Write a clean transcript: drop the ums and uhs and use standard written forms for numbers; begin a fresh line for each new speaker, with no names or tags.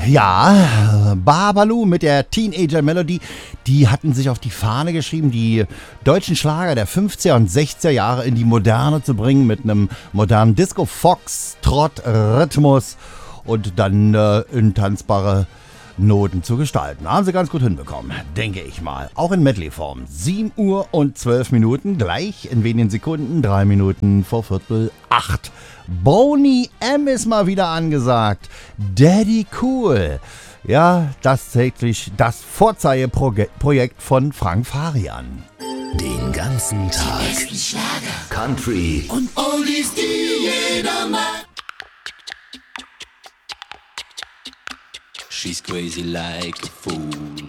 Ja, Babalu mit der Teenager Melody, die hatten sich auf die Fahne geschrieben, die deutschen Schlager der 50er und 60er Jahre in die Moderne zu bringen mit einem modernen Disco-Fox-Trott-Rhythmus und dann in tanzbare Noten zu gestalten. Haben sie ganz gut hinbekommen, denke ich mal. Auch in Medley-Form. 7 Uhr und 12 Minuten, gleich in wenigen Sekunden, 3 Minuten vor 7:45. Boney M. ist mal wieder angesagt. Daddy Cool. Ja, das täglich das Vorzeigeprojekt von Frank Farian.
Den ganzen Tag Country
und Oldies, die jeder mag.
She's crazy like a fool.